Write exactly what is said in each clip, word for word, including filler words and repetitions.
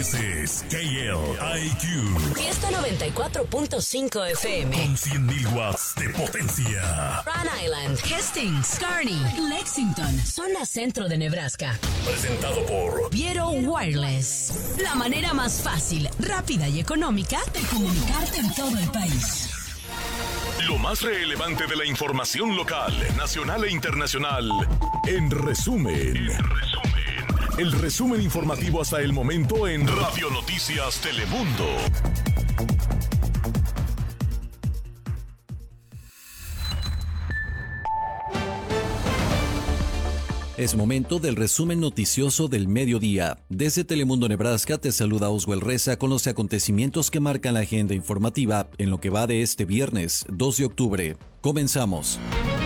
This is K L I Q. Fiesta noventa y cuatro punto cinco F M. Con cien mil watts de potencia. Rhode Island, Hastings, Kearney, Lexington, zona centro de Nebraska. Presentado por Viero Wireless. La manera más fácil, rápida y económica de comunicarte en todo el país. Lo más relevante de la información local, nacional e internacional. En resumen. En resumen. El resumen informativo hasta el momento en Radio Noticias Telemundo. Es momento del resumen noticioso del mediodía. Desde Telemundo, Nebraska, te saluda Oswald Reza con los acontecimientos que marcan la agenda informativa en lo que va de este viernes, dos de octubre. Comenzamos.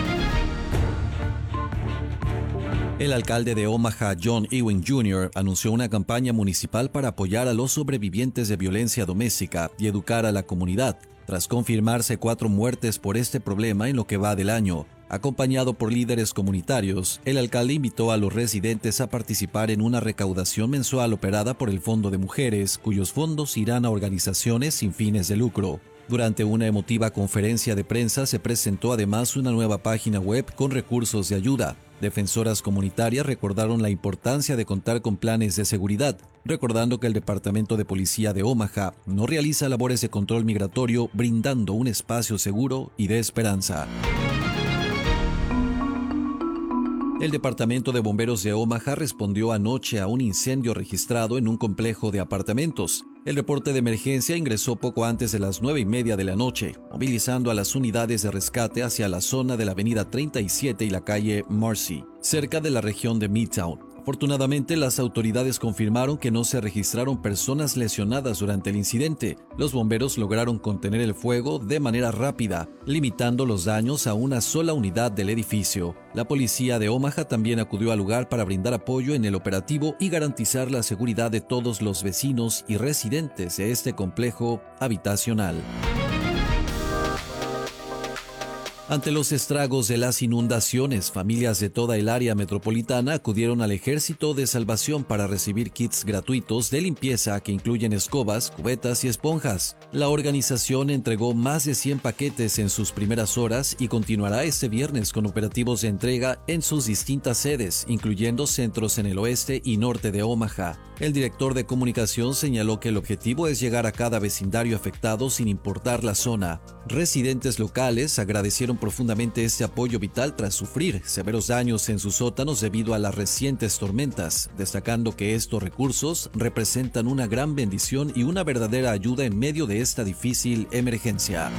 El alcalde de Omaha, John Ewing junior, anunció una campaña municipal para apoyar a los sobrevivientes de violencia doméstica y educar a la comunidad, tras confirmarse cuatro muertes por este problema en lo que va del año. Acompañado por líderes comunitarios, el alcalde invitó a los residentes a participar en una recaudación mensual operada por el Fondo de Mujeres, cuyos fondos irán a organizaciones sin fines de lucro. Durante una emotiva conferencia de prensa se presentó además una nueva página web con recursos de ayuda. Defensoras comunitarias recordaron la importancia de contar con planes de seguridad, recordando que el Departamento de Policía de Omaha no realiza labores de control migratorio, brindando un espacio seguro y de esperanza. El Departamento de Bomberos de Omaha respondió anoche a un incendio registrado en un complejo de apartamentos. El reporte de emergencia ingresó poco antes de las nueve y media de la noche, movilizando a las unidades de rescate hacia la zona de la avenida treinta y siete y la calle Marcy, cerca de la región de Midtown. Afortunadamente, las autoridades confirmaron que no se registraron personas lesionadas durante el incidente. Los bomberos lograron contener el fuego de manera rápida, limitando los daños a una sola unidad del edificio. La policía de Omaha también acudió al lugar para brindar apoyo en el operativo y garantizar la seguridad de todos los vecinos y residentes de este complejo habitacional. Ante los estragos de las inundaciones, familias de toda el área metropolitana acudieron al Ejército de Salvación para recibir kits gratuitos de limpieza que incluyen escobas, cubetas y esponjas. La organización entregó más de cien paquetes en sus primeras horas y continuará este viernes con operativos de entrega en sus distintas sedes, incluyendo centros en el oeste y norte de Omaha. El director de comunicación señaló que el objetivo es llegar a cada vecindario afectado sin importar la zona. Residentes locales agradecieron profundamente este apoyo vital tras sufrir severos daños en sus sótanos debido a las recientes tormentas, destacando que estos recursos representan una gran bendición y una verdadera ayuda en medio de esta difícil emergencia.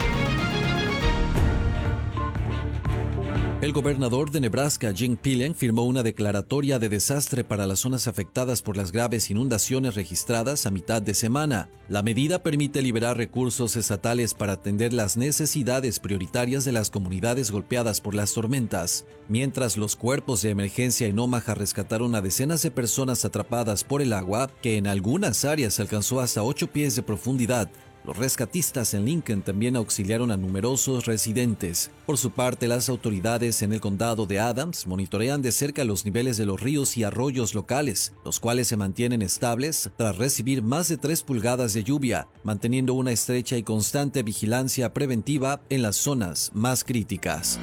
El gobernador de Nebraska, Jim Pillen, firmó una declaratoria de desastre para las zonas afectadas por las graves inundaciones registradas a mitad de semana. La medida permite liberar recursos estatales para atender las necesidades prioritarias de las comunidades golpeadas por las tormentas, mientras los cuerpos de emergencia en Omaha rescataron a decenas de personas atrapadas por el agua, que en algunas áreas alcanzó hasta ocho pies de profundidad. Los rescatistas en Lincoln también auxiliaron a numerosos residentes. Por su parte, las autoridades en el condado de Adams monitorean de cerca los niveles de los ríos y arroyos locales, los cuales se mantienen estables tras recibir más de tres pulgadas de lluvia, manteniendo una estrecha y constante vigilancia preventiva en las zonas más críticas.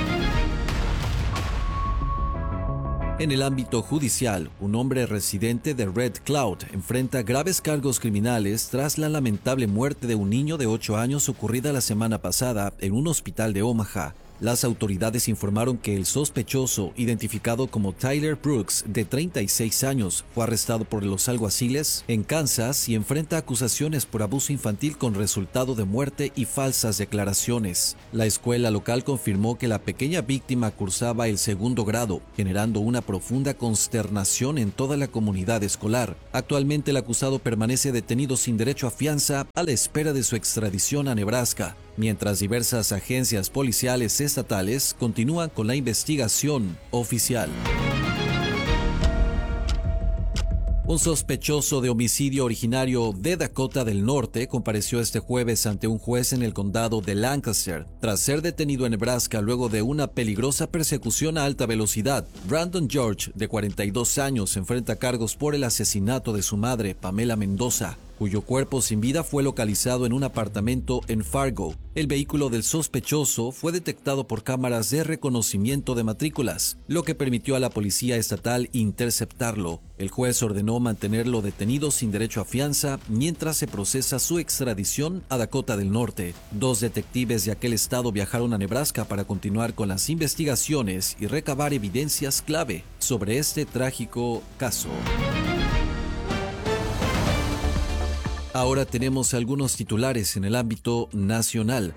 En el ámbito judicial, un hombre residente de Red Cloud enfrenta graves cargos criminales tras la lamentable muerte de un niño de ocho años ocurrida la semana pasada en un hospital de Omaha. Las autoridades informaron que el sospechoso, identificado como Tyler Brooks, de treinta y seis años, fue arrestado por los alguaciles en Kansas y enfrenta acusaciones por abuso infantil con resultado de muerte y falsas declaraciones. La escuela local confirmó que la pequeña víctima cursaba el segundo grado, generando una profunda consternación en toda la comunidad escolar. Actualmente el acusado permanece detenido sin derecho a fianza a la espera de su extradición a Nebraska, mientras diversas agencias policiales estatales continúan con la investigación oficial. Un sospechoso de homicidio originario de Dakota del Norte compareció este jueves ante un juez en el condado de Lancaster, tras ser detenido en Nebraska luego de una peligrosa persecución a alta velocidad. Brandon George, de cuarenta y dos años, enfrenta cargos por el asesinato de su madre, Pamela Mendoza, cuyo cuerpo sin vida fue localizado en un apartamento en Fargo. El vehículo del sospechoso fue detectado por cámaras de reconocimiento de matrículas, lo que permitió a la policía estatal interceptarlo. El juez ordenó mantenerlo detenido sin derecho a fianza mientras se procesa su extradición a Dakota del Norte. Dos detectives de aquel estado viajaron a Nebraska para continuar con las investigaciones y recabar evidencias clave sobre este trágico caso. Ahora tenemos algunos titulares en el ámbito nacional.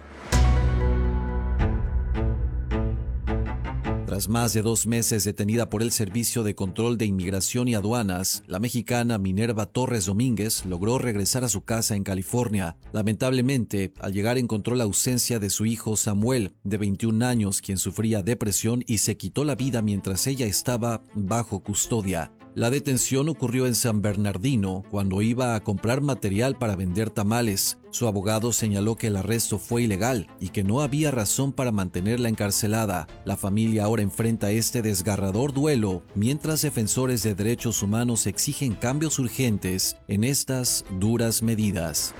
Tras más de dos meses detenida por el Servicio de Control de Inmigración y Aduanas, la mexicana Minerva Torres Domínguez logró regresar a su casa en California. Lamentablemente, al llegar encontró la ausencia de su hijo Samuel, de veintiún años, quien sufría depresión y se quitó la vida mientras ella estaba bajo custodia. La detención ocurrió en San Bernardino cuando iba a comprar material para vender tamales. Su abogado señaló que el arresto fue ilegal y que no había razón para mantenerla encarcelada. La familia ahora enfrenta este desgarrador duelo, mientras defensores de derechos humanos exigen cambios urgentes en estas duras medidas.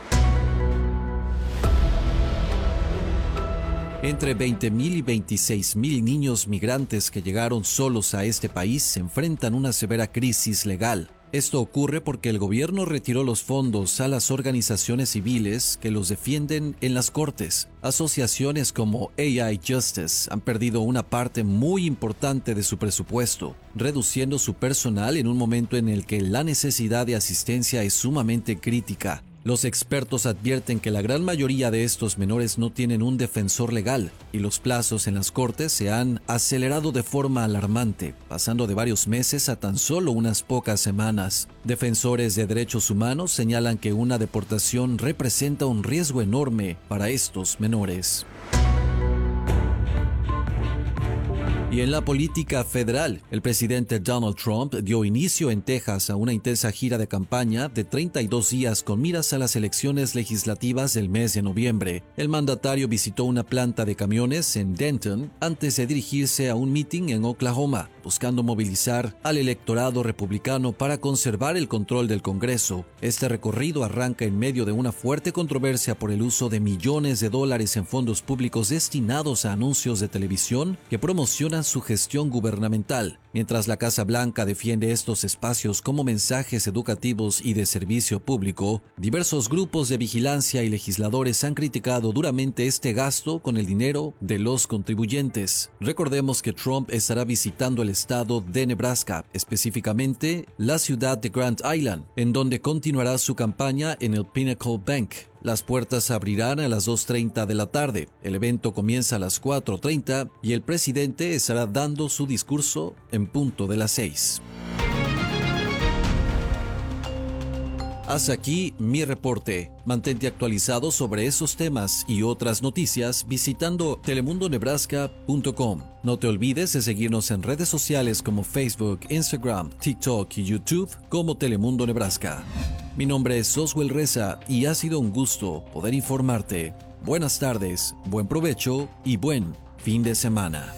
Entre veinte mil y veintiséis mil niños migrantes que llegaron solos a este país se enfrentan una severa crisis legal. Esto ocurre porque el gobierno retiró los fondos a las organizaciones civiles que los defienden en las cortes. Asociaciones como A I Justice han perdido una parte muy importante de su presupuesto, reduciendo su personal en un momento en el que la necesidad de asistencia es sumamente crítica. Los expertos advierten que la gran mayoría de estos menores no tienen un defensor legal y los plazos en las cortes se han acelerado de forma alarmante, pasando de varios meses a tan solo unas pocas semanas. Defensores de derechos humanos señalan que una deportación representa un riesgo enorme para estos menores. Y en la política federal, el presidente Donald Trump dio inicio en Texas a una intensa gira de campaña de treinta y dos días con miras a las elecciones legislativas del mes de noviembre. El mandatario visitó una planta de camiones en Denton antes de dirigirse a un mitin en Oklahoma, buscando movilizar al electorado republicano para conservar el control del Congreso. Este recorrido arranca en medio de una fuerte controversia por el uso de millones de dólares en fondos públicos destinados a anuncios de televisión que promocionan su gestión gubernamental. Mientras la Casa Blanca defiende estos espacios como mensajes educativos y de servicio público, diversos grupos de vigilancia y legisladores han criticado duramente este gasto con el dinero de los contribuyentes. Recordemos que Trump estará visitando el estado de Nebraska, específicamente la ciudad de Grand Island, en donde continuará su campaña en el Pinnacle Bank. Las puertas abrirán a las dos treinta de la tarde. El evento comienza a las cuatro treinta y el presidente estará dando su discurso en punto de las seis. Hasta aquí mi reporte. Mantente actualizado sobre esos temas y otras noticias visitando telemundo nebraska punto com. No te olvides de seguirnos en redes sociales como Facebook, Instagram, TikTok y YouTube como Telemundo Nebraska. Mi nombre es Oswell Reza y ha sido un gusto poder informarte. Buenas tardes, buen provecho y buen fin de semana.